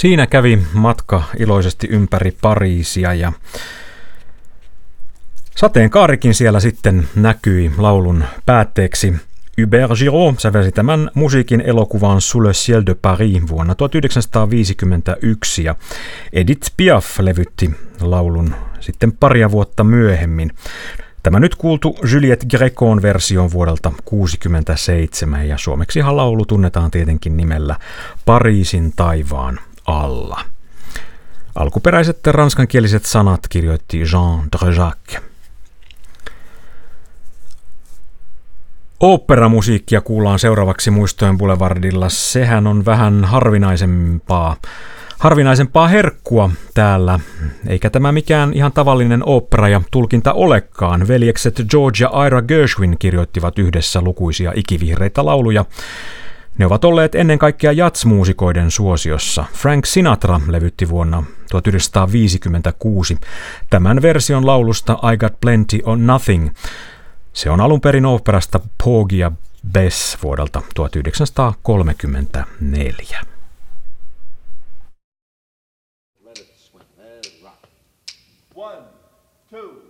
Siinä kävi matka iloisesti ympäri Pariisia ja sateenkaarikin siellä sitten näkyi laulun päätteeksi. Hubert Giraud sävelsi tämän musiikin elokuvan Sous le ciel de Paris vuonna 1951 ja Edith Piaf levytti laulun sitten paria vuotta myöhemmin. Tämä nyt kuultu Juliette Grécon versio on vuodelta 1967 ja suomeksihan laulu tunnetaan tietenkin nimellä Pariisin taivaan alla. Alkuperäiset ranskankieliset sanat kirjoitti Jean Drejac. Oopperamusiikkia kuullaan seuraavaksi Muistojen Boulevardilla. Sehän on vähän harvinaisempaa herkkua täällä, eikä tämä mikään ihan tavallinen ooppera ja tulkinta olekaan. Veljekset George ja Ira Gershwin kirjoittivat yhdessä lukuisia ikivihreitä lauluja. Ne ovat olleet ennen kaikkea jazzmuusikoiden suosiossa. Frank Sinatra levytti vuonna 1956 tämän version laulusta I Got Plenty or Nothing. Se on alun perin oopperasta Porgy ja Bess vuodelta 1934.